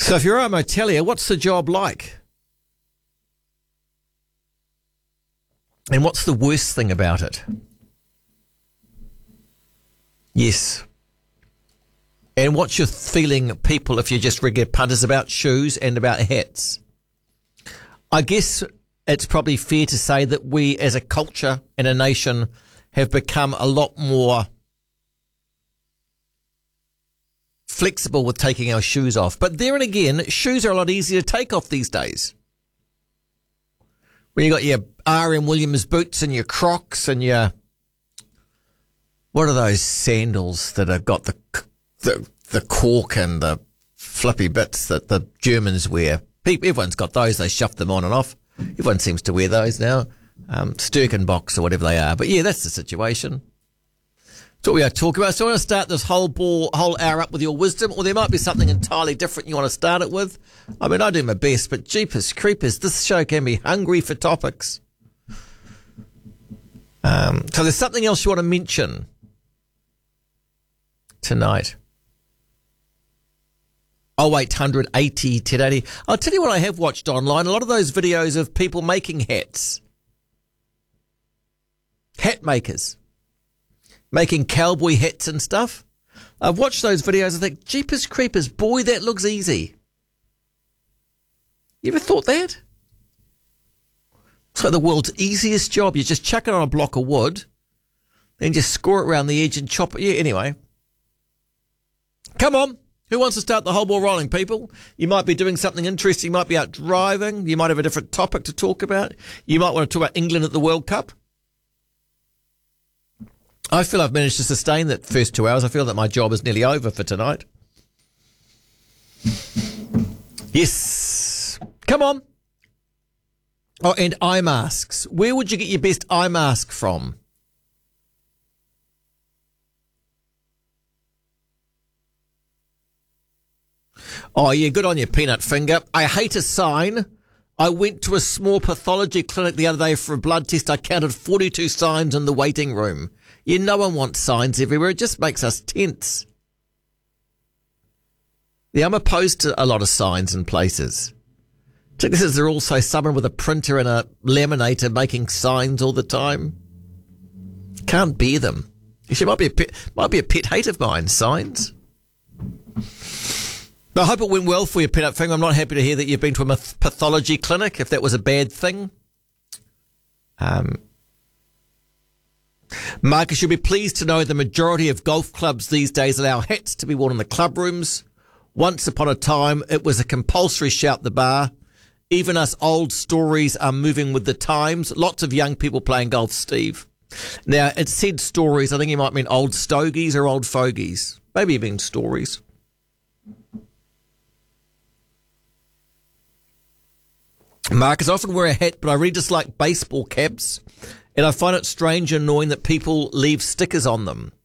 So if you're a motelier, what's the job like? And what's the worst thing about it? Yes. And what's your feeling, people, if you're just regular punters, about shoes and about hats? I guess it's probably fair to say that we as a culture and a nation have become a lot more flexible with taking our shoes off. But there and again, shoes are a lot easier to take off these days. When you got your R.M. Williams boots and your Crocs and your, what are those sandals that have got the cork and the flippy bits that the Germans wear? Everyone's got those. They shuff them on and off. Everyone seems to wear those now. Sturkenbocks or whatever they are. But yeah, that's the situation. That's what we are talking about. So I want to start this whole hour up with your wisdom, or there might be something entirely different you want to start it with. I mean, I do my best, but jeepers creepers, this show can be hungry for topics. So there's something else you want to mention tonight. 0800 80 1080. I'll tell you what I have watched online. A lot of those videos of people making hats. Hat makers. Making cowboy hats and stuff. I've watched those videos. I think, jeepers creepers, boy, that looks easy. You ever thought that? It's like the world's easiest job. You just chuck it on a block of wood, then just score it around the edge and chop it. Yeah, anyway. Come on. Who wants to start the whole ball rolling, people? You might be doing something interesting. You might be out driving. You might have a different topic to talk about. You might want to talk about England at the World Cup. I feel I've managed to sustain that first 2 hours. I feel that my job is nearly over for tonight. Yes. Come on. Oh, and eye masks. Where would you get your best eye mask from? Oh, yeah, good on you, peanut finger. I hate a sign. I went to a small pathology clinic the other day for a blood test. I counted 42 signs in the waiting room. Yeah, no one wants signs everywhere. It just makes us tense. Yeah, I'm opposed to a lot of signs in places. Check this, is there also someone with a printer and a laminator making signs all the time? Can't bear them. Actually, might be a pet hate of mine, signs. I hope it went well for you, peanut finger. I'm not happy to hear that you've been to a pathology clinic, if that was a bad thing. Marcus, you'll be pleased to know the majority of golf clubs these days allow hats to be worn in the club rooms. Once upon a time, it was a compulsory shout the bar. Even us old stories are moving with the times. Lots of young people playing golf, Steve. Now, it said stories. I think you might mean old stogies or old fogies. Maybe you mean stories. Marcus, I often wear a hat, but I really dislike baseball caps. And I find it strange and annoying that people leave stickers on them.